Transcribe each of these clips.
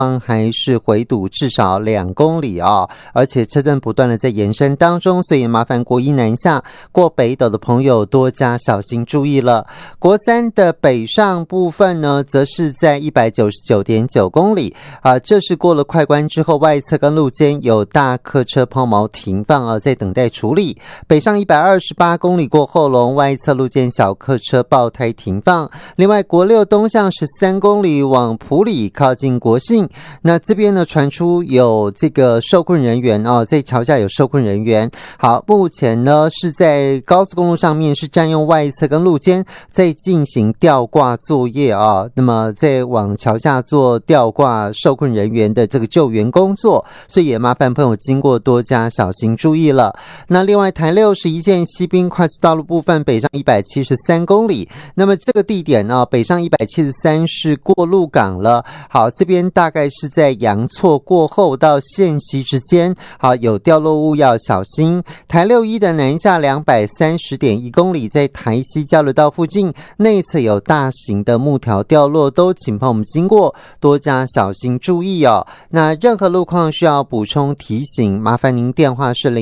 还是回堵至少2公里啊，而且车阵不断的在延伸当中，所以麻烦国一南下过北斗的朋友多加小心注意了。国三的北上部分呢，则是在 199.9 公里啊，这是过了快关之后，外侧跟路肩有大客车抛锚停放啊，在等待处理。北上128公里过后龙，外侧路肩小客车爆胎停放。另外国六东向13公里往埔里靠近国信，那这边呢传出有这个受困人员哦，在桥下有受困人员。好，目前呢是在高速公路上面是占用外侧跟路肩在进行吊挂作业啊，那么在往桥下做吊挂受困人员的这个救援工作，所以也麻烦朋友经过多加小心注意了。那另外台61线西滨快速道路部分北上173公里，那么这个地点呢，北上173是过鹿港了。好，这边大概是在阳错过后到线溪之间，好，有掉落物要小心。台61的南下230.1公里，在台西交流道附近内侧有大型的木条掉落，都请朋友们经过多加小心注意哦。那任何路况需要补充提醒，麻烦您电话是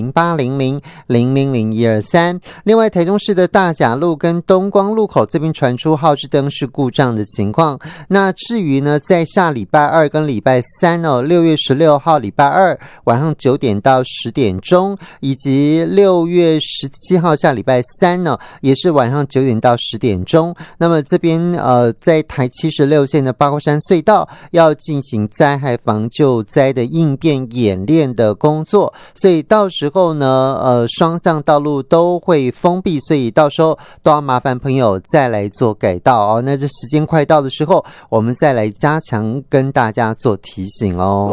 0800000123。另外台中市的大甲路跟东光路口这边传出号志灯是故障的情况。那至于呢，在下礼拜二跟礼拜三哦，6月16号礼拜二晚上9点到10点钟，以及6月17号下礼拜三呢，也是晚上9点到10点钟。那么这边在台76线的八卦山隧道要进行灾害防救灾的应变演练的工作，所以到时候呢双向道路都会封闭，所以到时候都要麻烦朋友再来做改道哦。那这时间快到的时候，我们再来加强跟大家做提醒哦。